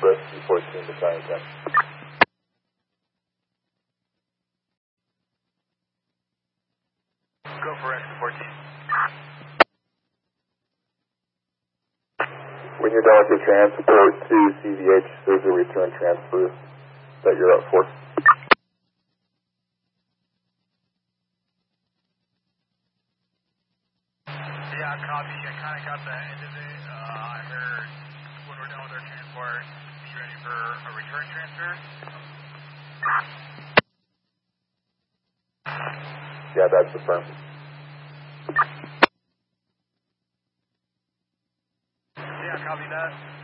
Rescue 14 Battalion 10. Go for Rescue 14. When you're done with your transport to CVH, there's a return transfer that you're up for. Yeah, copy. I kind of got the end of it. I heard when we're done with our transport, be ready for a return transfer. Yeah, that's affirmed. Yeah, copy that.